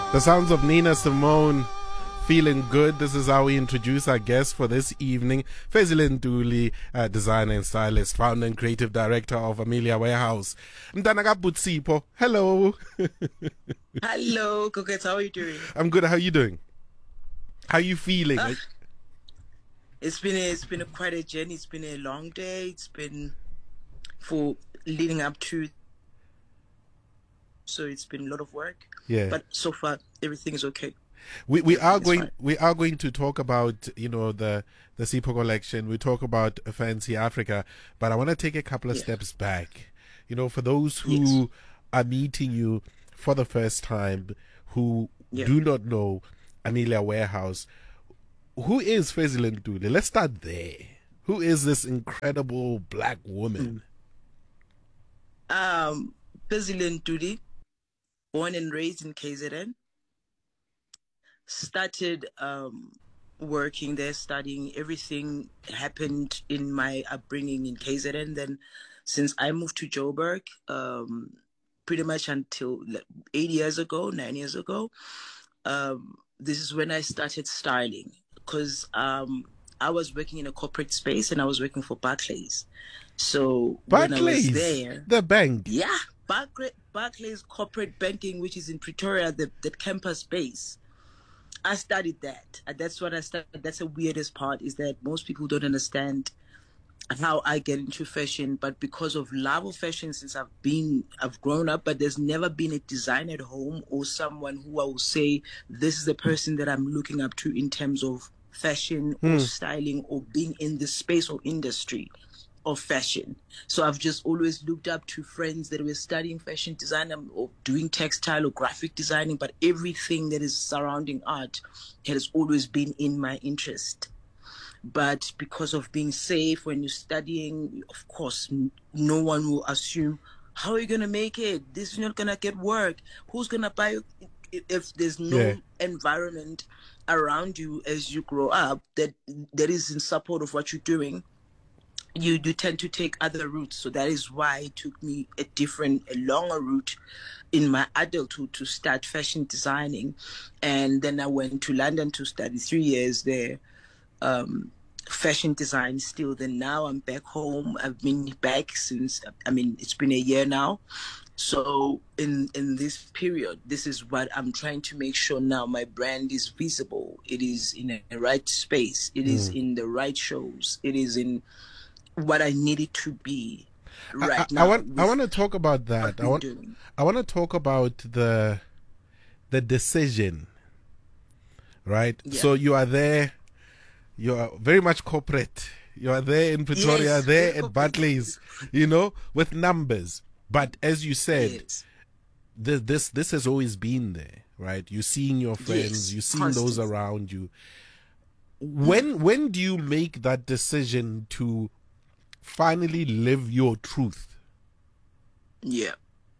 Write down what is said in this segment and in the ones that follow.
The sounds of Nina Simone, Feeling Good. This is how we introduce our guest for this evening. Fezile Ntuli, designer and stylist, founder and creative director of Amelia Warehouse. Mtanaka Butsipo, hello. Hello, Coquette, how are you doing? I'm good. How are you doing? How are you feeling? It's been quite a journey. It's been a long day. It's been for leading up to, so it's been a lot of work. Yeah. But so far everything is okay. We are going to talk about the Sipho collection. We talk about Fancy Africa, but I want to take a couple of steps back. For those who are meeting you for the first time, who do not know Amelia Warehouse, who is Fezile Ntuli? Let's start there. Who is this incredible black woman? Fezile Ntuli, born and raised in KZN. Started working there, studying. Everything happened in my upbringing in KZN. Then, since I moved to Joburg, pretty much until 9 years ago, this is when I started styling. Because I was working in a corporate space and I was working for Barclays. So Barclays, when I was there, the bank. Yeah, Barclays corporate banking, which is in Pretoria, the campus base. I studied that. That's what I studied. That's the weirdest part, is that most people don't understand how I get into fashion. But because of love of fashion, since I've grown up, but there's never been a designer at home or someone who I will say, this is the person that I'm looking up to in terms of fashion or styling or being in the space or industry of fashion. So I've just always looked up to friends that were studying fashion design or doing textile or graphic designing, but everything that is surrounding art has always been in my interest. But because of being safe when you're studying, of course, no one will assume, how are you going to make it? This is not going to get work. Who's going to buy you? If there's no environment around you as you grow up that is in support of what you're doing, you tend to take other routes. So that is why it took me a longer route in my adulthood to start fashion designing. And then I went to London to study 3 years there, fashion design still. Then now I'm back home. I've been back since, it's been a year now. So in this period, this is what I'm trying to make sure now my brand is visible. It is in a right space. It is in the right shows. It is in what I need it to be now. I want to talk about that. I want to talk about the decision, right? Yeah. So you are there. You are very much corporate. You are there in Pretoria, there at Barclays, with numbers. But as you said, this has always been there, right? You're seeing your friends, you're seeing those around you. When do you make that decision to finally live your truth? Yeah.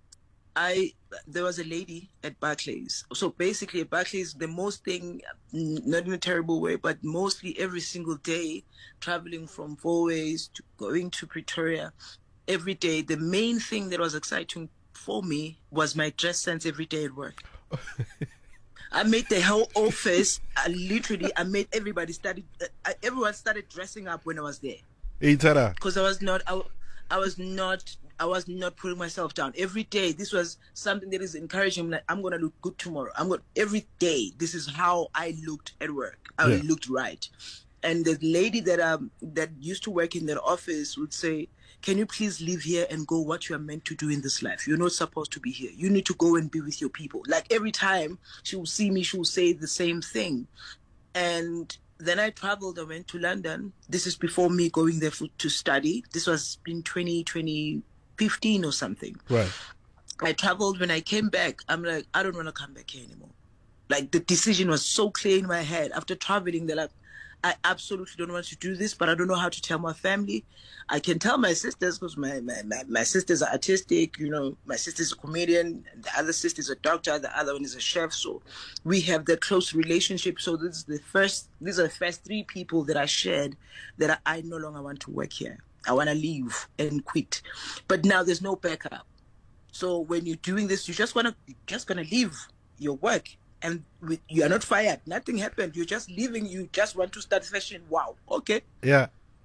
There was a lady at Barclays. So basically at Barclays, the most thing, not in a terrible way, but mostly every single day, traveling from Fourways to going to Pretoria, every day, the main thing that was exciting for me was my dress sense every day at work. I made the whole office, I made everybody everyone started dressing up when I was there. Because I was not putting myself down. Every day, this was something that is encouraging me. Like, I'm going to look good tomorrow. Every day, this is how I looked at work. I looked right. And the lady that used to work in that office would say, can you please leave here and go what you are meant to do in this life? You're not supposed to be here. You need to go and be with your people. Like every time she will see me, she will say the same thing. And then I traveled. I went to London. This is before me going there to study. This was in 2015 or something. Right. I traveled. When I came back, I'm like, I don't want to come back here anymore. Like the decision was so clear in my head. After traveling, they're like, I absolutely don't want to do this, but I don't know how to tell my family. I can tell my sisters because my sisters are artistic. My sister's a comedian. The other sister's a doctor. The other one is a chef. So we have that close relationship. So these are the first 3 people that I shared that I no longer want to work here. I want to leave and quit. But now there's no backup. So when you're doing this, you're just gonna leave your work and you are not fired. Nothing happened. You're just leaving. You just want to start fashion. Wow. Okay. Yeah.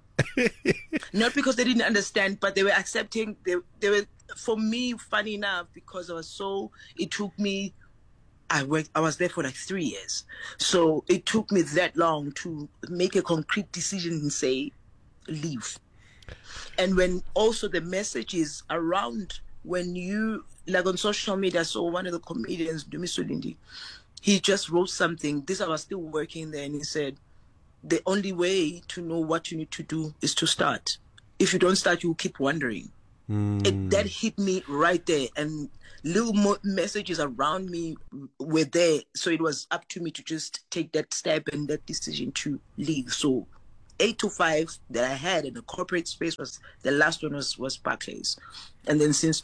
Not because they didn't understand, but they were accepting. They were, for me, funny enough, because it took me, I was there for like 3 years. So it took me that long to make a concrete decision and say, leave. And when also the message is around, when you, like on social media, I saw one of the comedians, Dumi Solindi, he just wrote something. This, I was still working there, and he said, the only way to know what you need to do is to start. If you don't start, you'll keep wondering. That hit me right there. And little more messages around me were there. So it was up to me to just take that step and that decision to leave. So 8 to 5 that I had in the corporate space was, the last one was Barclays. And then since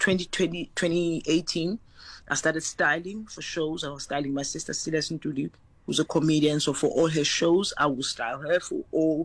2018, I started styling for shows. I was styling my sister, Silas Ntuli, who's a comedian. So for all her shows, I will style her. For all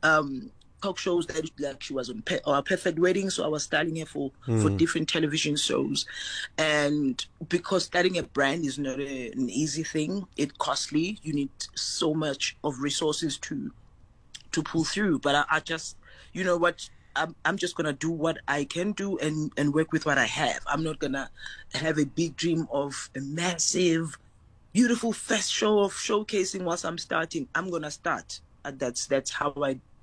talk shows that, like, she was on Our Perfect Wedding, so I was styling her for different television shows. And because starting a brand is not an easy thing, it's costly. You need so much of resources to pull through. But I just, you know what, I'm just gonna do what I can do and work with what I have. I'm not gonna have a big dream of a massive, beautiful first show of showcasing whilst I'm starting. I'm gonna start. That's how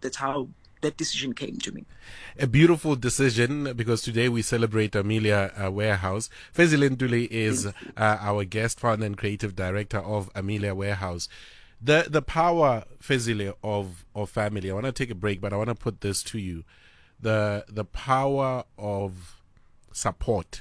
that decision came to me. A beautiful decision, because today we celebrate Amelia Warehouse. Fezile Ntuli is our guest, founder and creative director of Amelia Warehouse. The power, Fezile, of family. I want to take a break, but I want to put this to you. The power of support,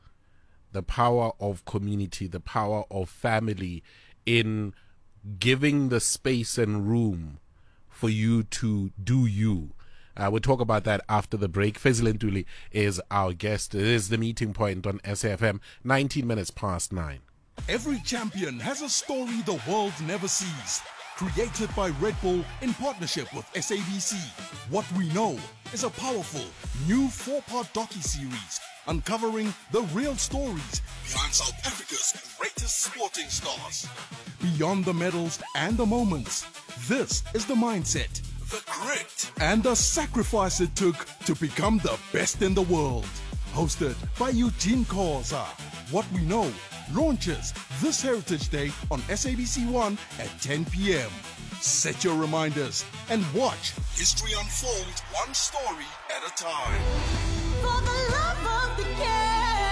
the power of community, the power of family in giving the space and room for you to do you. We'll talk about that after the break. Fezile Ntuli is our guest. It is The Meeting Point on SAFM, 19 minutes past 9. Every champion has a story the world never sees. Created by Red Bull in partnership with SABC. What We Know is a powerful new 4-part docu-series uncovering the real stories behind South Africa's greatest sporting stars. Beyond the medals and the moments, this is the mindset, the grit, and the sacrifice it took to become the best in the world. Hosted by Eugene Koza. What We Know launches this Heritage Day on SABC 1 at 10 p.m. Set your reminders and watch history unfold one story at a time. For the love of the game.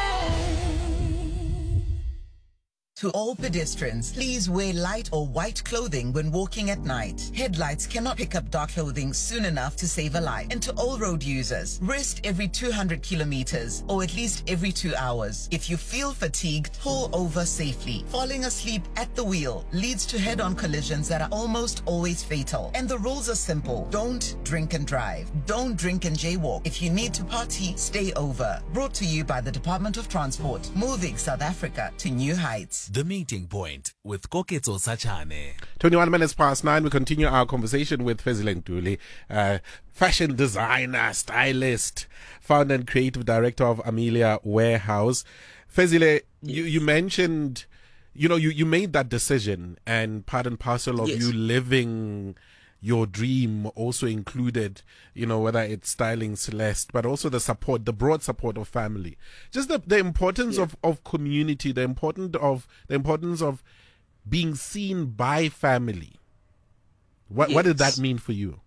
To all pedestrians, please wear light or white clothing when walking at night. Headlights cannot pick up dark clothing soon enough to save a life. And to all road users, rest every 200 kilometers or at least every 2 hours. If you feel fatigued, pull over safely. Falling asleep at the wheel leads to head-on collisions that are almost always fatal. And the rules are simple. Don't drink and drive. Don't drink and jaywalk. If you need to party, stay over. Brought to you by the Department of Transport, moving South Africa to new heights. The Meeting Point with Koketso Sachane. 21 minutes past 9. We continue our conversation with Fezile Ntuli, fashion designer, stylist, founder and creative director of Amelia Warehouse. Fezile, you mentioned, you made that decision, and part and parcel of you living your dream also included, whether it's styling Celeste, but also the support, the broad support of family. Just the importance of community, the importance of being seen by family. What did that mean for you?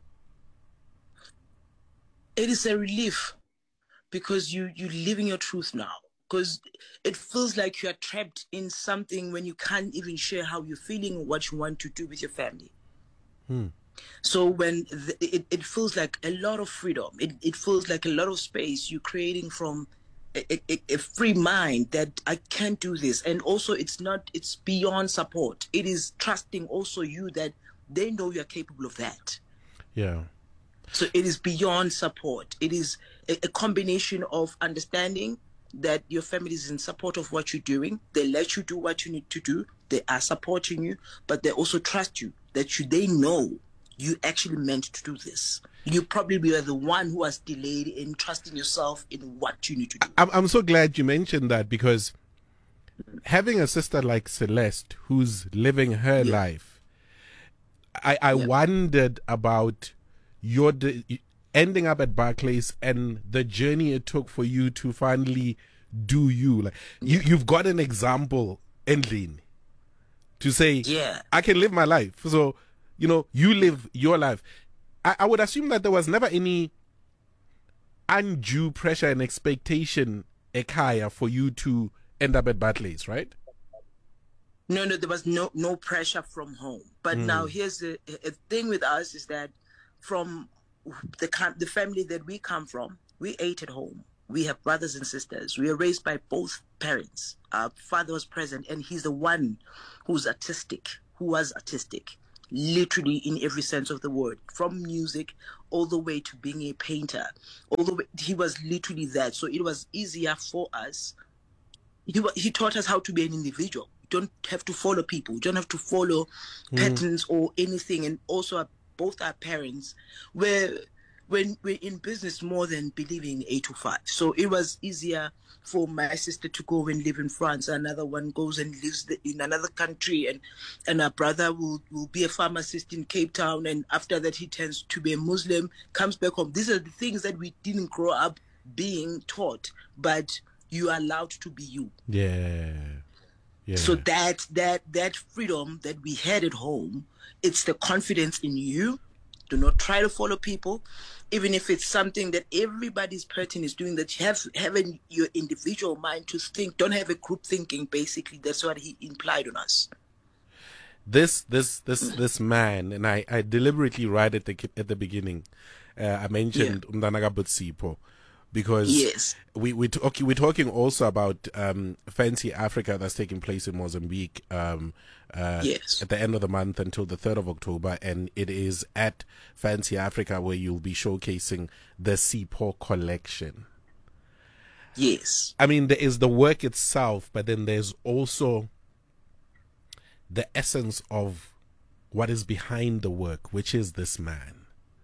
It is a relief, because you're living your truth now. Because it feels like you are trapped in something when you can't even share how you're feeling or what you want to do with your family. So when it feels like a lot of freedom, it feels like a lot of space you're creating from a free mind that I can't do this. And also it's beyond support. It is trusting also you that they know you're capable of that. Yeah. So it is beyond support. It is a combination of understanding that your family is in support of what you're doing. They let you do what you need to do. They are supporting you, but they also trust you that they know you actually meant to do this. You probably were the one who was delayed in trusting yourself in what you need to do. I'm so glad you mentioned that, because having a sister like Celeste who's living her life, I wondered about your ending up at Barclays and the journey it took for you to finally do you. Like you've got an example, Endlin, to say, I can live my life. So, you live your life. I would assume that there was never any undue pressure and expectation, Ekaya, for you to end up at Barclays, right? No, there was no pressure from home. But now here's the thing with us is that from the family that we come from, we ate at home. We have brothers and sisters. We were raised by both parents. Our father was present, and he's the one who was artistic, literally in every sense of the word, from music all the way to being a painter. He was literally that. So it was easier for us. He taught us how to be an individual. You don't have to follow people. You don't have to follow patterns or anything. And also both our parents were in business more than believing 8 to 5. So it was easier for my sister to go and live in France. Another one goes and lives in another country, and our brother will be a pharmacist in Cape Town, and after that he tends to be a Muslim, comes back home. These are the things that we didn't grow up being taught, but you are allowed to be you. Yeah. So that freedom that we had at home, it's the confidence in you. Do not try to follow people, even if it's something that everybody's person is doing, that you have in your individual mind to think. Don't have a group thinking, basically. That's what he implied on us. This man, and I deliberately right at the beginning, I mentioned Umdanaga Butsipo, because we're talking also about Fancy Africa that's taking place in Mozambique at the end of the month until the 3rd of October, and it is at Fancy Africa where you'll be showcasing the Sipho collection. Yes. I mean, there is the work itself, but then there's also the essence of what is behind the work, which is this man.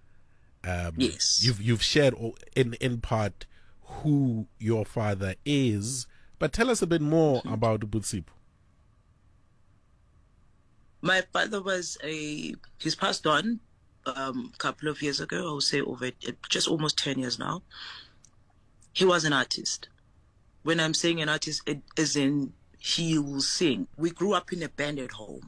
Yes. You've shared in part who your father is, but tell us a bit more about Butsipo. My father he's passed on a couple of years ago. I would say over just almost 10 years now. He was an artist. When I'm saying an artist, it is in he will sing. We grew up in a band at home.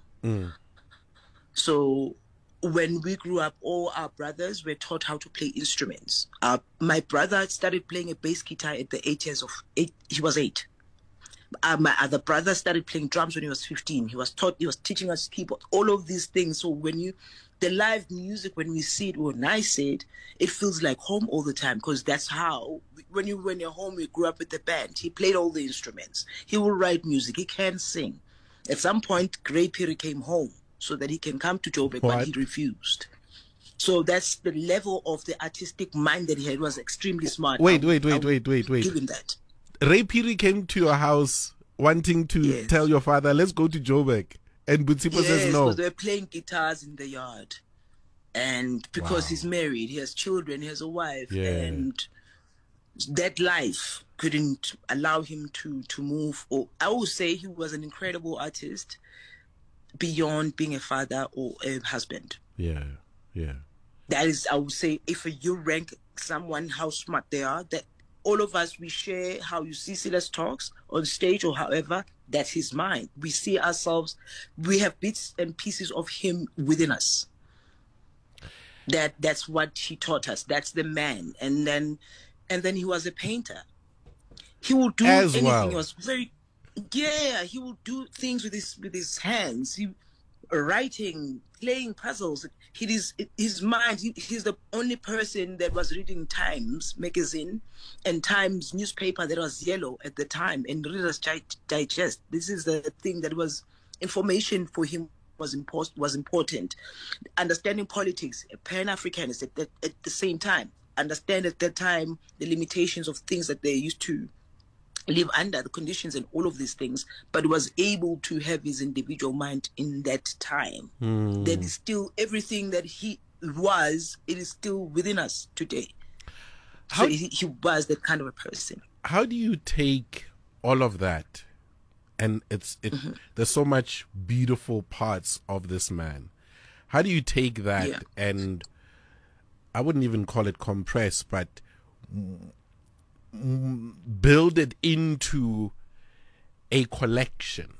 So when we grew up, all our brothers were taught how to play instruments. My brother started playing a bass guitar at the 8 years of 8. He was 8. My other brother started playing drums when he was 15. He was teaching us keyboard, all of these things. So the live music, when we see it, when I say it, it feels like home all the time, because that's how, when you're home, we grew up with the band. He played all the instruments. He will write music. He can sing. At some point, Gray Piri came home so that he can come to Joburg, but he refused. So that's the level of the artistic mind that he had. Was extremely smart. Wait. Give him that. Ray Piri came to your house wanting to tell your father, let's go to Joburg. And Butsipo says no. Because they were playing guitars in the yard. And because he's married, he has children, he has a wife. And that life couldn't allow him to move. Or I would say he was an incredible artist beyond being a father or a husband. Yeah. That is, I would say, if you rank someone how smart they are, that all of us, we share how you see Silas talks on stage or however, that's his mind. We see ourselves, we have bits and pieces of him within us. That's what he taught us. That's the man. And then he was a painter. He would do anything. Well. He was very, he would do things with his hands. Writing, playing puzzles. His mind. He's the only person that was reading Times magazine and Times newspaper that was yellow at the time, and Reader's Digest. This is the thing that was information for him was important. Understanding politics, Pan-Africanist at the same time. Understand at that time the limitations of things that they used to live under, the conditions and all of these things, but was able to have his individual mind in that time. That is still everything that he was, it is still within us today. So he was that kind of a person. How do you take all of that and there's so much beautiful parts of this man. How do you take that and I wouldn't even call it compress, but build it into a collection?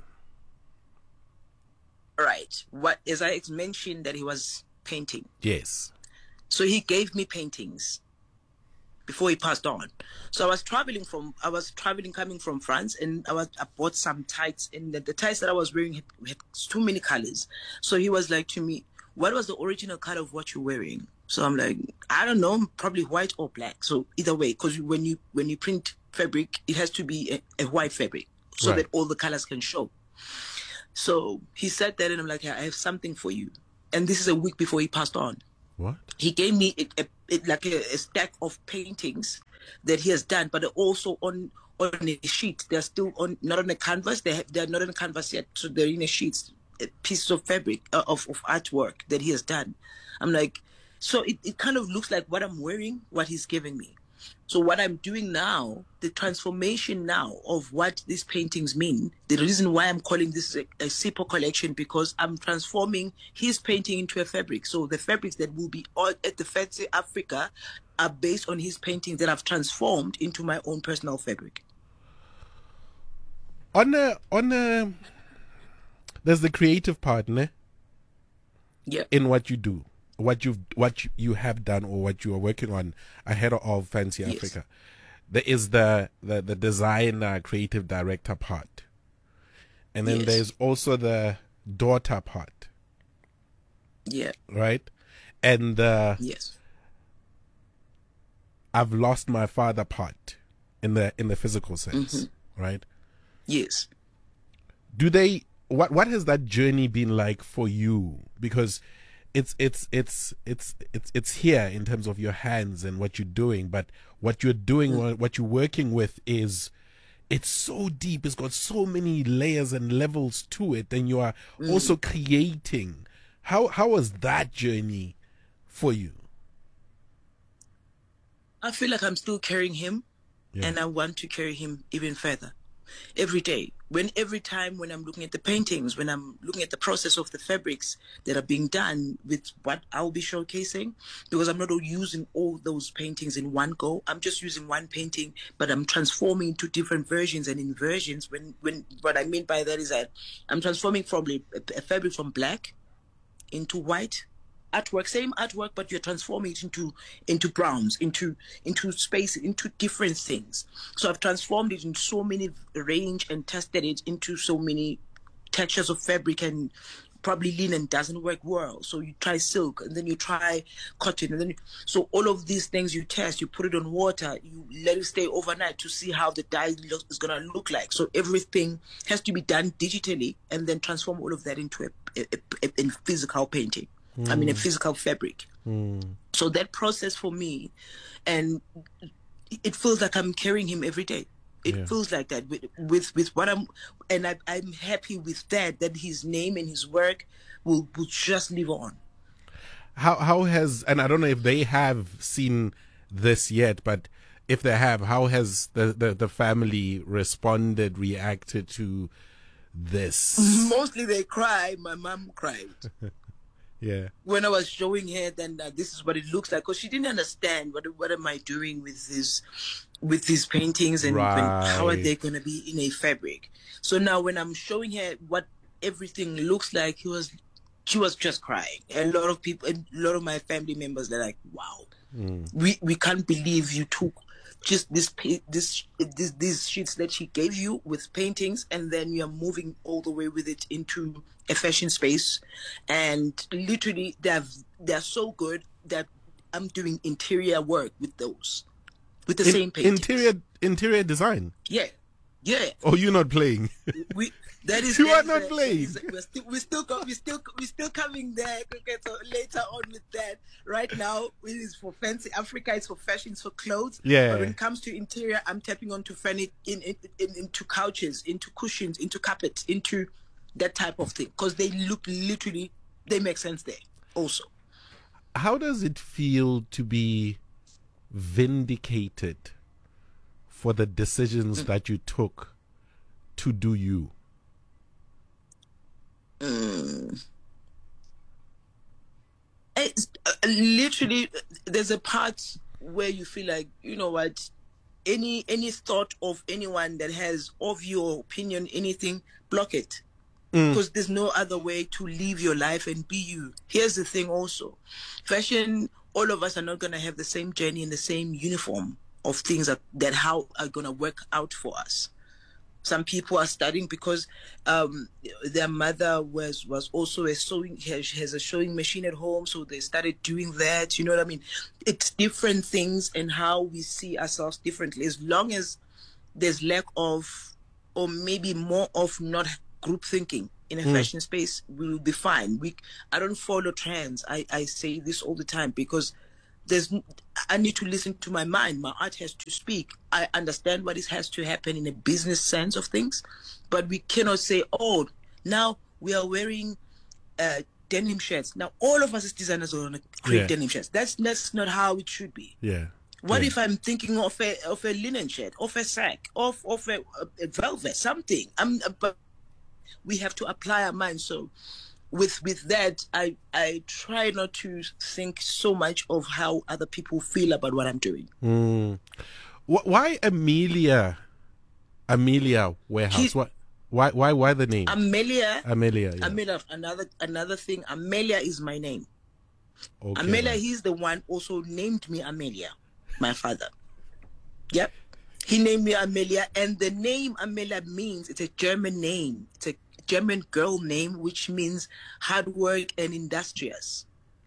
Right. What, as I mentioned, that he was painting. Yes. So he gave me paintings before he passed on. So I was traveling coming from France, and I bought some tights, and the tights that I was wearing had too many colors. So he was like to me, what was the original color of what you're wearing? So I'm like, I don't know, probably white or black. So either way, because when you print fabric, it has to be a white fabric so that all the colors can show. So he said that, and I'm like, yeah, I have something for you. And this is a week before he passed on. What? He gave me a stack of paintings that he has done, but they're also on a sheet. They're still not on a canvas. They're not on a canvas yet, so they're in a sheet, pieces of fabric of artwork that he has done. I'm like, so it kind of looks like what I'm wearing, what he's giving me. So what I'm doing now, the transformation now of what these paintings mean, the reason why I'm calling this a SIPO collection, because I'm transforming his painting into a fabric. So the fabrics that will be all at the Fancy Africa are based on his paintings that I've transformed into my own personal fabric. There's the creative partner. Yeah. In what you do. What you have done or what you are working on ahead of Fancy Africa. There is the designer, creative director part, and then there's also the daughter part. Yeah. Right. And yes, I've lost my father part in the physical sense. Right. Yes. Do they? What has that journey been like for you? Because it's here in terms of your hands and what you're doing, but what you're doing, what you're working with it's so deep. It's got so many layers and levels to it, and you are also creating. How was that journey for you? I feel like I'm still carrying him, and I want to carry him even further. Every day, every time when I'm looking at the paintings, when I'm looking at the process of the fabrics that are being done with what I'll be showcasing, because I'm not using all those paintings in one go. I'm just using one painting, but I'm transforming into different versions and inversions. When what I mean by that is that I'm transforming from a fabric from black into white artwork, same artwork, but you're transforming it into browns, into space, into different things. So I've transformed it in so many range and tested it into so many textures of fabric, and probably linen doesn't work well. So you try silk, and then you try cotton, and then so all of these things you test, you put it on water, you let it stay overnight to see how the dye is gonna look like. So everything has to be done digitally, and then transform all of that into a physical painting. I mean, a physical fabric. So that process for me, and it feels like I'm carrying him every day. It feels like that with what I'm happy with that his name and his work will just live on. How has, and I don't know if they have seen this yet, but if they have, how has the family responded, reacted to this? Mostly they cry. My mom cried. Yeah. When I was showing her, then this is what it looks like, because she didn't understand what am I doing with these paintings, and how are they going to be in a fabric. So now when I'm showing her what everything looks like, she was just crying. A lot of people, a lot of my family members, they're like, "Wow, we can't believe you took just these sheets that she gave you with paintings, and then you're moving all the way with it into a fashion space." And literally they're so good that I'm doing interior work with those, with the same paintings. Interior design. Yeah. Oh, you're not playing. You are not playing. We're still coming there. Okay, so later on with that. Right now, it is for Fancy Africa. It's for fashion, it's for clothes. Yeah. But when it comes to interior, I'm tapping onto into couches, into cushions, into carpets, into that type of thing, because they look literally, they make sense there also. How does it feel to be vindicated for the decisions that you took to do you? Literally, there's a part where you feel like, you know what, any thought of anyone that has of your opinion, anything, block it. Because there's no other way to live your life and be you. Here's the thing also. Fashion, all of us are not going to have the same journey and the same uniform of things that how are going to work out for us. Some people are studying because their mother was also a sewing, has a sewing machine at home, so they started doing that. You know what I mean? It's different things and how we see ourselves differently. As long as there's lack of, or maybe more of, not group thinking in a fashion space, we will be fine. I don't follow trends. I say this all the time because I need to listen to my mind. My art has to speak. I understand what has to happen in a business sense of things, but we cannot say, oh, now we are wearing denim shirts. Now all of us as designers are going to create denim shirts. That's not how it should be. Yeah. What if I'm thinking of a linen shirt, of a sack, of a velvet, something? But we have to apply our mind. So with that, I try not to think so much of how other people feel about what I'm doing. Why Amelia Warehouse? Why the name? Amelia. Yeah. Amelia. Another thing. Amelia is my name. Okay. Amelia. He's the one also named me Amelia. My father. Yep. He named me Amelia, and the name Amelia means, it's a German name. It's a German girl name, which means hard work and industrious.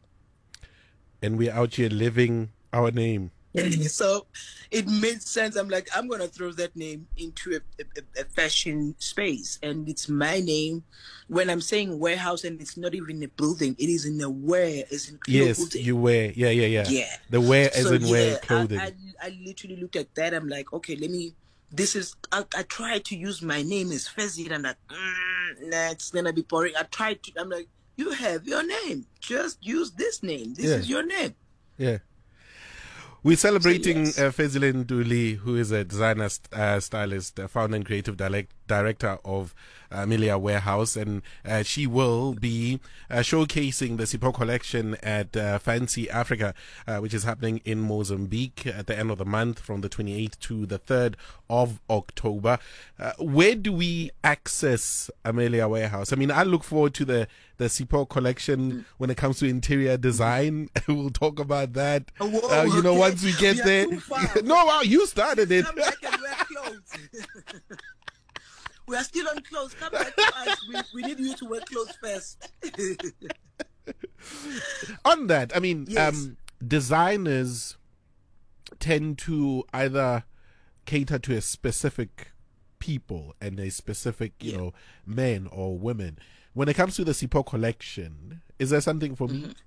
And we're out here living our name. So it made sense. I'm like, I'm going to throw that name into a fashion space. And it's my name. When I'm saying warehouse, and it's not even a building, it is in a wear, as in clothing. Yes, you wear. Yeah. Yeah. The wear as in wear clothing. I literally looked at that. I'm like, okay, I tried to use my name as Fezzy. I'm like, nah, it's going to be boring. I'm like, you have your name. Just use this name. This is your name. Yeah. We're celebrating Fezile Nduli, who is a designer, stylist, founder and creative director of Amelia Warehouse, and she will be showcasing the Sipho collection at Fancy Africa, which is happening in Mozambique at the end of the month from the 28th to the 3rd of October. Where do we access Amelia Warehouse? I mean, I look forward to the Sipho collection when it comes to interior design. We'll talk about that. Once we get there. No, you started it. Come back and wear clothes. We are still on clothes. Come back to us. We need you to wear clothes first. On that, I mean, designers tend to either cater to a specific people and a specific, men or women. When it comes to the Sipho collection, is there something for me?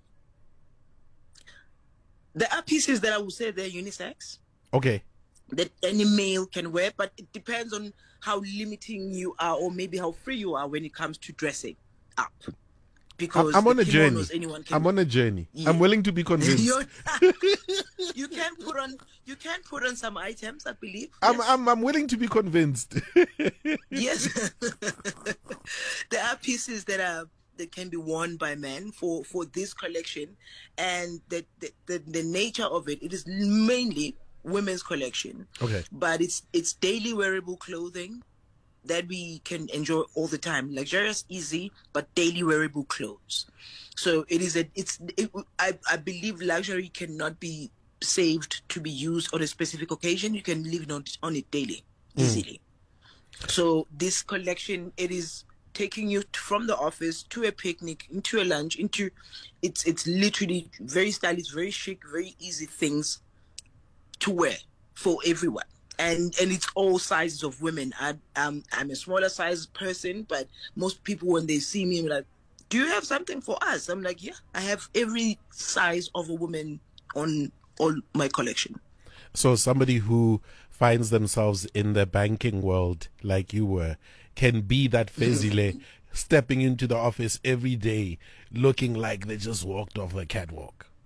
There are pieces that I would say they're unisex. Okay. That any male can wear, but it depends on how limiting you are, or maybe how free you are when it comes to dressing up. Because I'm on a journey. I'm on a journey. Yeah. I'm willing to be convinced. You can put on some items, I believe. I'm willing to be convinced. Yes. There are pieces that can be worn by men for this collection, and the nature of it is mainly women's collection. Okay. But it's daily wearable clothing that we can enjoy all the time. Luxurious, easy, but daily wearable clothes. So I believe luxury cannot be saved to be used on a specific occasion. You can live on it daily, easily. So this collection, it is taking you from the office to a picnic, into a lunch, it's literally very stylish, very chic, very easy things to wear for everyone. And it's all sizes of women. I'm a smaller size person, but most people, when they see me, are like, do you have something for us? I'm like, yeah, I have every size of a woman on all my collection. So somebody who finds themselves in the banking world like you were can be that Fezile stepping into the office every day looking like they just walked off a catwalk.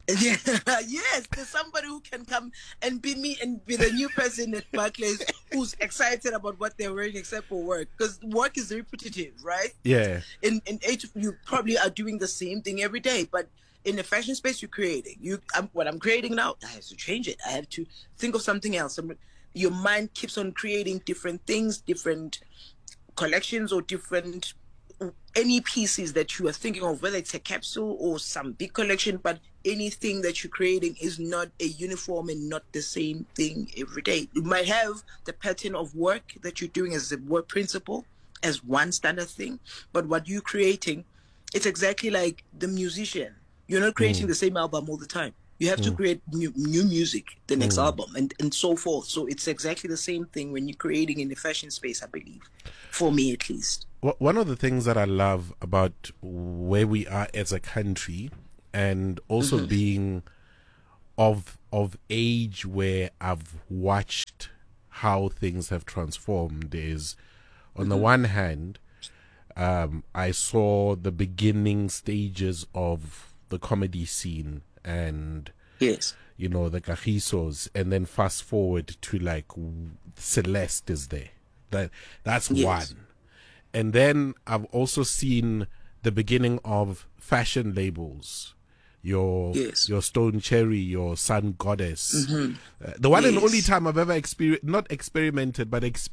Yeah, yes, there's somebody who can come and be me and be the new person at Barclays who's excited about what they're wearing except for work. Because work is repetitive, right? Yeah. In age, you probably are doing the same thing every day, but in the fashion space you're creating. What I'm creating now, I have to change it. I have to think of something else. Your mind keeps on creating different things, different collections, or different any pieces that you are thinking of, whether it's a capsule or some big collection, but anything that you're creating is not a uniform and not the same thing every day. You might have the pattern of work that you're doing as a work principle, as one standard thing, but what you're creating, it's exactly like the musician. You're not creating the same album all the time. You have to create new music, the next album, and so forth. So it's exactly the same thing when you're creating in the fashion space, I believe, for me at least. One of the things that I love about where we are as a country, and also being of age where I've watched how things have transformed, is on the one hand, I saw the beginning stages of the comedy scene, and yes, you know, the Kagisos, and then fast forward to like Celeste is there. That's one. And then I've also seen the beginning of fashion labels. Your Stone Cherry, your Sun Goddess. The one and only time I've ever experienced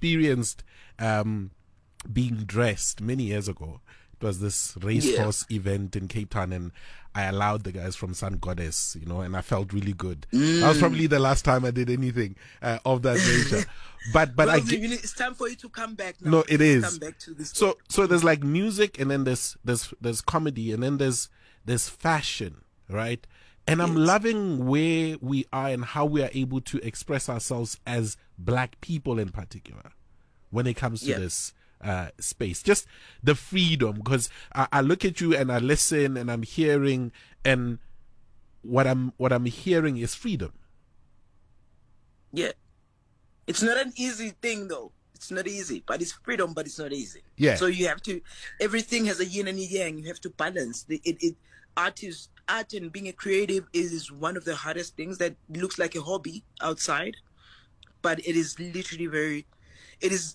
being dressed many years ago. It was this racehorse event in Cape Town, and I allowed the guys from Sun Goddess, you know, and I felt really good. That was probably the last time I did anything of that nature. But well, it's time for you to come back now. No, it is. Come back to this. So there's like music, and then there's comedy, and then there's fashion, right? And I'm loving where we are and how we are able to express ourselves as Black people in particular when it comes to this space. Just the freedom, because I look at you and I listen and I'm hearing, and what I'm hearing is freedom. Yeah. It's not an easy thing though. It's not easy, but it's freedom, but it's not easy. Yeah. So you have to, everything has a yin and a yang. You have to balance. Art and being a creative is one of the hardest things that looks like a hobby outside, but it is literally it has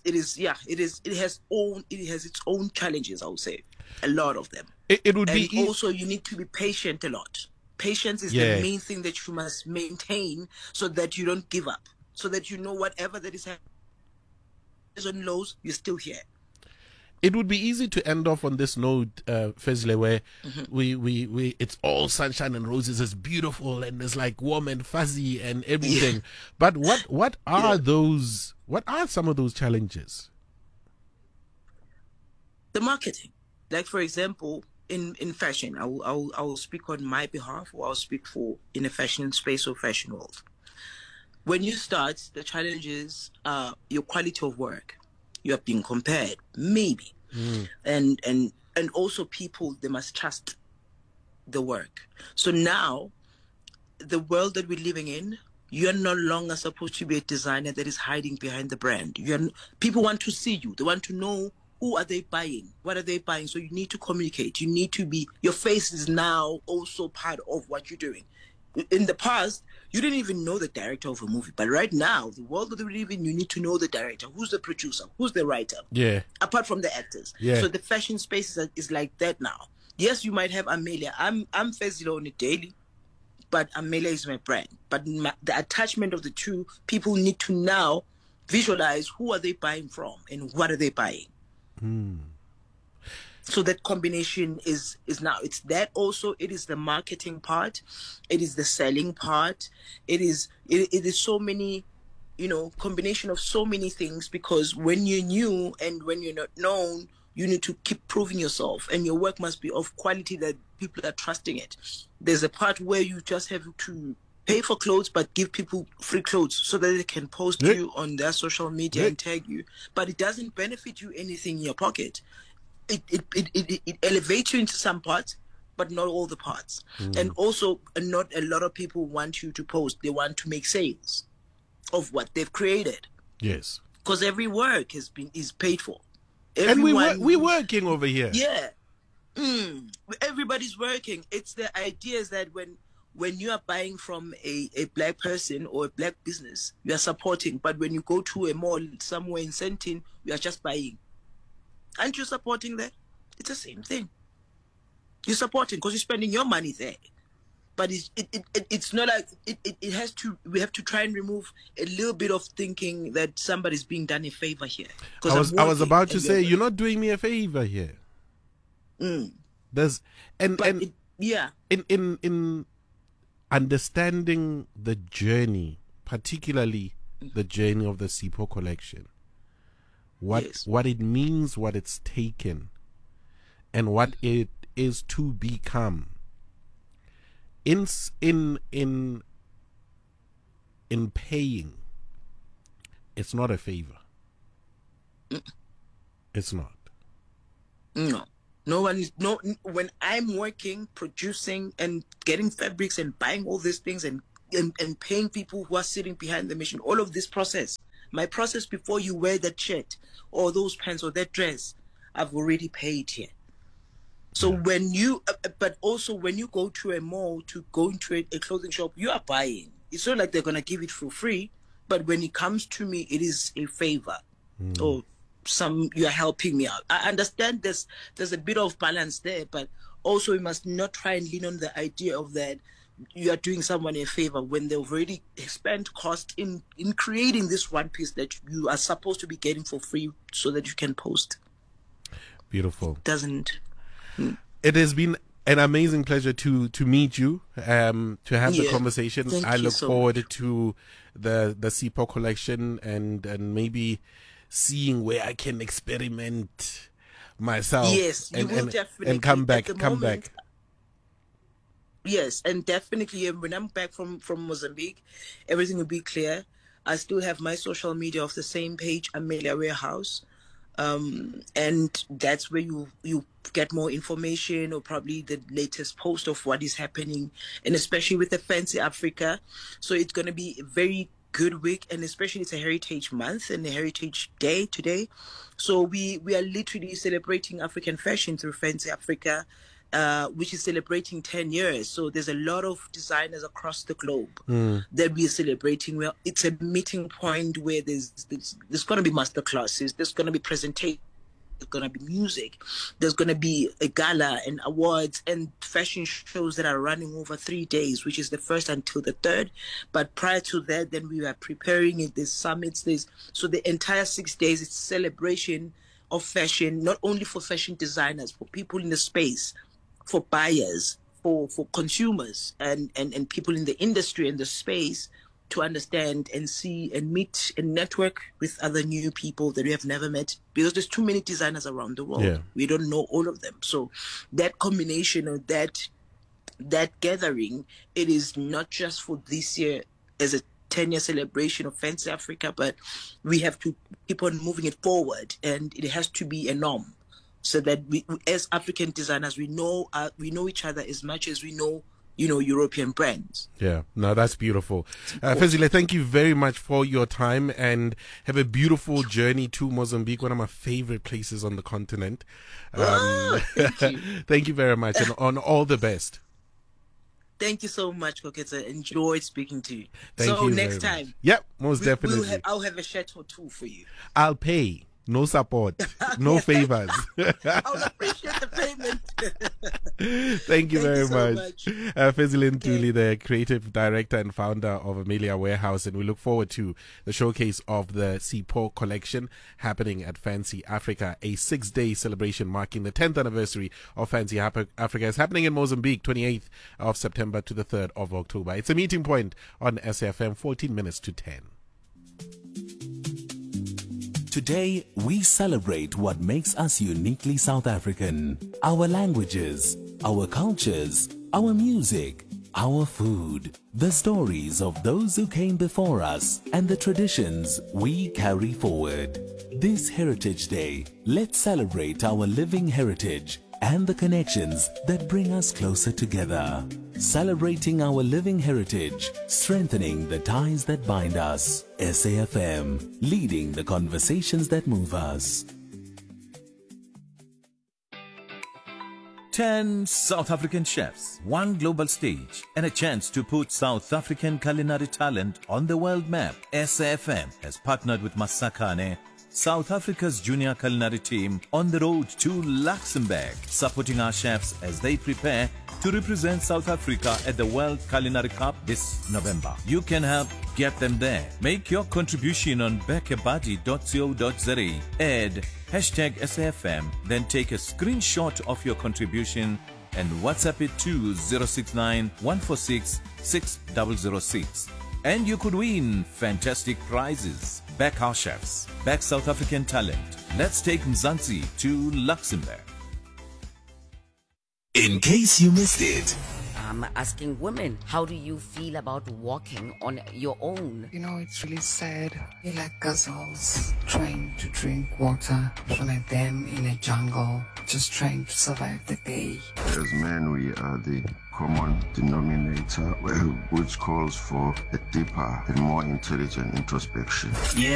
its own challenges, I would say. A lot of them. It would and be also you need to be patient a lot. Patience is the main thing that you must maintain so that you don't give up. So that you know whatever that is happening on lows, you're still here. It would be easy to end off on this note, Fezile, where we it's all sunshine and roses, it's beautiful and it's like warm and fuzzy and everything. But what are those? What are some of those challenges? The marketing, like for example, in fashion, I will speak on my behalf, or I'll speak for in a fashion space or fashion world. When you start, the challenge is your quality of work. You are being compared, maybe. And also people, they must trust the work. So now, the world that we're living in, you're no longer supposed to be a designer that is hiding behind the brand. People want to see you. They want to know, who are they buying? What are they buying? So you need to communicate. You need to be, your face is now also part of what you're doing. In the past, you didn't even know the director of a movie. But right now, the world that we live in, you need to know the director. Who's the producer? Who's the writer? Yeah. Apart from the actors. Yeah. So the fashion space is like that now. Yes, you might have Amelia. I'm Fezile on a daily, but Amelia is my brand. But the attachment of the two, people need to now visualize who are they buying from and what are they buying. So that combination is now, it's that also, it is the marketing part, it is the selling part, it is so many, combination of so many things, because when you're new and when you're not known, you need to keep proving yourself, and your work must be of quality that people are trusting it. There's a part where you just have to pay for clothes, but give people free clothes so that they can post you on their social media and tag you, but it doesn't benefit you anything in your pocket. It elevates you into some parts, but not all the parts. And also, not a lot of people want you to post. They want to make sales of what they've created. Yes. Because every work is paid for. And we're working over here. Yeah. Everybody's working. It's the ideas that when when you are buying from a black person or a black business, you are supporting. But when you go to a mall somewhere in Sentin, you are just buying. Aren't you supporting that? It's the same thing. You're supporting because you're spending your money there. But it's not like it has to. We have to try and remove a little bit of thinking that somebody's being done a favor here. I was about to say you're not doing me a favor here. There's in understanding the journey, particularly the journey of the Sipho collection, what it means, what it's taken, and what it is to become. In paying, it's not a favor. It's not. No one is when I'm working, producing and getting fabrics and buying all these things and paying people who are sitting behind the machine, all of this process, my process before you wear that shirt or those pants or that dress, I've already paid here. So when you, but also when you go to a mall to go into a clothing shop, you are buying. It's not like they're going to give it for free, but when it comes to me, it is a favor. Or you are helping me out. I understand there's a bit of balance there, but also we must not try and lean on the idea of that you are doing someone a favor when they've already spent cost in creating this one piece that you are supposed to be getting for free so that you can post. Beautiful. It has been an amazing pleasure to meet you, to have the conversation. I look forward to the Sipho collection and maybe seeing where I can experiment myself. Yes, you will definitely. And come back. Yes, and definitely when I'm back from Mozambique, everything will be clear. I still have my social media of the same page, Amelia Warehouse. And that's where you get more information or probably the latest post of what is happening, and especially with the Fancy Africa. So it's going to be a very good week, and especially it's a Heritage Month and a Heritage Day today. So we are literally celebrating African fashion through Fancy Africa, which is celebrating 10 years. So there's a lot of designers across the globe that we are celebrating. Well, it's a meeting point where there's going to be master classes, there's going to be presentation, there's going to be music, there's going to be a gala and awards and fashion shows that are running over 3 days, which is the 1st until the 3rd. But prior to that, then we are preparing it. There's summits. So the entire 6 days, it's celebration of fashion, not only for fashion designers, for people in the space, for buyers, for consumers and people in the industry and the space to understand and see and meet and network with other new people that we have never met, because there's too many designers around the world. Yeah. We don't know all of them. So that combination of that gathering, it is not just for this year as a 10-year celebration of Fancy Africa, but we have to keep on moving it forward, and it has to be a norm. So that we, as African designers, we know each other as much as we know, European brands. Yeah, no, that's beautiful. Fezile, thank you very much for your time, and have a beautiful journey to Mozambique, one of my favorite places on the continent. Thank you. Thank you very much, and on all the best. Thank you so much, Koketsa. Enjoyed speaking to you. Thank you next time. Yep, most definitely. I'll have a shirt or two for you. I'll pay. No support, no favors. I'll appreciate the payment. Thank you very much. Fezile Ntuli, the creative director and founder of Amelia Warehouse, and we look forward to the showcase of the Sipho collection happening at Fancy Africa, a 6-day celebration marking the 10th anniversary of Fancy Africa. Is happening in Mozambique, 28th of September to the 3rd of October. It's a meeting point on SAFM, 14 minutes to 10. Today, we celebrate what makes us uniquely South African. Our languages, our cultures, our music, our food, the stories of those who came before us, and the traditions we carry forward. This Heritage Day, let's celebrate our living heritage and the connections that bring us closer together. Celebrating our living heritage, strengthening the ties that bind us. SAFM, leading the conversations that move us. 10 South African chefs, 1 global stage, and a chance to put South African culinary talent on the world map. SAFM has partnered with Masakane, South Africa's junior culinary team, on the road to Luxembourg, supporting our chefs as they prepare to represent South Africa at the World Culinary Cup this November. You can help get them there. Make your contribution on bekebuddy.co.za. Add #SAFM, then take a screenshot of your contribution and WhatsApp it to 069 146 6006. And you could win fantastic prizes. Back our chefs. Back South African talent. Let's take Mzansi to Luxembourg. In case you missed it. I'm asking women, how do you feel about walking on your own? You know, it's really sad. We're like gazelles trying to drink water. We're like them in a jungle, just trying to survive the day. As men, we are the common denominator, which calls for a deeper and more intelligent introspection. Yeah.